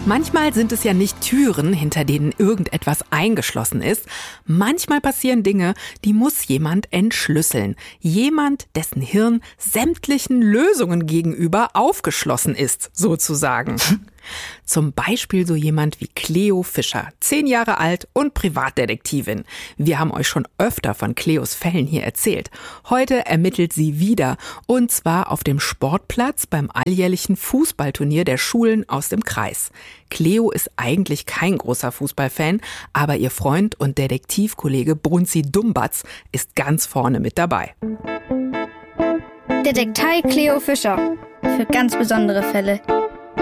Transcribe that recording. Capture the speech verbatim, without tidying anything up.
Manchmal sind es ja nicht Türen, hinter denen irgendetwas eingeschlossen ist. Manchmal passieren Dinge, die muss jemand entschlüsseln. Jemand, dessen Hirn sämtlichen Lösungen gegenüber aufgeschlossen ist, sozusagen. Zum Beispiel so jemand wie Cleo Fischer, zehn Jahre alt und Privatdetektivin. Wir haben euch schon öfter von Cleos Fällen hier erzählt. Heute ermittelt sie wieder, und zwar auf dem Sportplatz beim alljährlichen Fußballturnier der Schulen aus dem Kreis. Cleo ist eigentlich kein großer Fußballfan, aber ihr Freund und Detektivkollege Brunzi Dumbatz ist ganz vorne mit dabei. Detektei Cleo Fischer. Für ganz besondere Fälle.